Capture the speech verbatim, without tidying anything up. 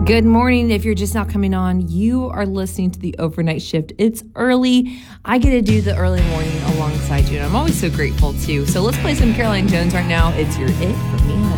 Good morning. If you're just now coming on, you are listening to the overnight shift. It's early. I get to do the early morning alongside you, and I'm always so grateful too. So let's play some Caroline Jones right now. It's Your It from me.